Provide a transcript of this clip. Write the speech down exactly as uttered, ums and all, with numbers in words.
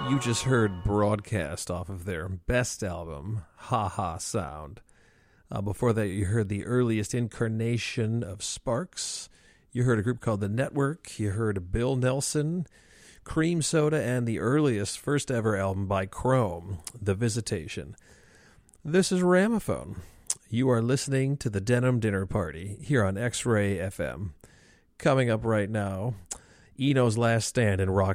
You just heard Broadcast off of their best album, Ha Ha Sound. Uh, before that, you heard the earliest incarnation of Sparks. You heard a group called The Network. You heard Bill Nelson, Cream Soda, and the earliest first ever album by Chrome, The Visitation. This is Ramophone. You are listening to the Denim Dinner Party here on X-Ray F M. Coming up right now, Eno's Last Stand in Rock